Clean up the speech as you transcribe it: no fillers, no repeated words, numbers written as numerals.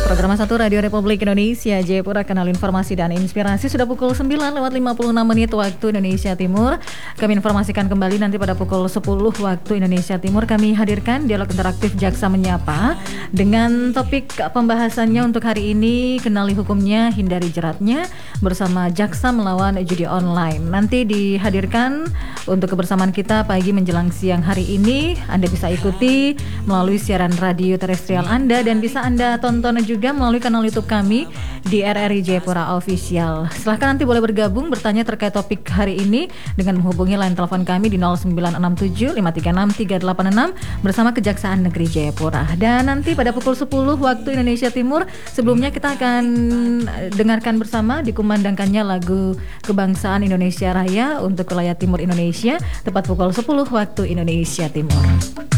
Program 1 Radio Republik Indonesia Jayapura, Kanal Informasi dan Inspirasi. Sudah pukul 9:56 waktu Indonesia Timur. Kami informasikan kembali nanti pada pukul 10 waktu Indonesia Timur. Kami hadirkan dialog interaktif Jaksa Menyapa dengan topik pembahasannya untuk hari ini, kenali hukumnya, hindari jeratnya, bersama Jaksa Melawan Judi Online. Nanti dihadirkan untuk kebersamaan kita pagi menjelang siang hari ini. Anda bisa ikuti melalui siaran radio terestrial Anda dan bisa Anda tonton juga melalui kanal YouTube kami di RRI Jayapura Official. Silahkan nanti boleh bergabung bertanya terkait topik hari ini dengan menghubungi line telepon kami di 0967 536 386 bersama Kejaksaan Negeri Jayapura. Dan nanti pada pukul 10 waktu Indonesia Timur, sebelumnya kita akan dengarkan bersama dikumandangkannya lagu kebangsaan Indonesia Raya untuk wilayah Timur Indonesia tepat pukul 10 waktu Indonesia Timur.